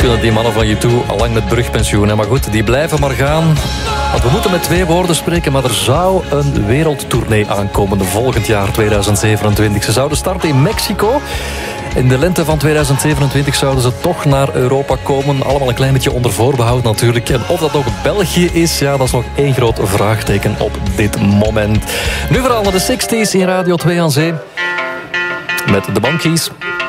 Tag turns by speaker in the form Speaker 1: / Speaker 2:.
Speaker 1: Kunnen die mannen van U2 al lang met brugpensioen. Hè? Maar goed, die blijven maar gaan. Want we moeten met 2 woorden spreken, maar er zou een wereldtournee aankomen volgend jaar 2027. Ze zouden starten in Mexico. In de lente van 2027 zouden ze toch naar Europa komen. Allemaal een klein beetje onder voorbehoud natuurlijk. En of dat ook België is, ja, dat is nog één groot vraagteken op dit moment. Nu vooral naar de 60s in Radio 2 aan Zee. Met de Monkees.